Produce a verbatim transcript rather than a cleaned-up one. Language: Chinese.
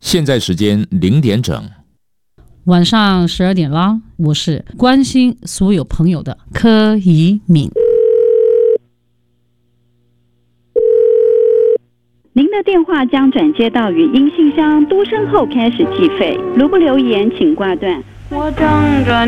现在时间零点整， 晚上十二点啦。我是关心所有朋友的柯怡敏。 您的电话将转接到语音信箱，嘟声后开始计费。如不留言，请挂断。我等着